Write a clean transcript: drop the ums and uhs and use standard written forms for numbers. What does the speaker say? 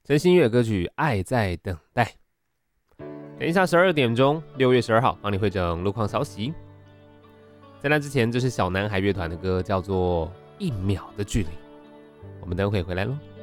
真心音乐歌曲《爱在等待》。等一下12点钟，6月12号帮你汇整路况消息。在那之前，这是小男孩乐团的歌，叫做《1秒的距离》。我们等会回来喽。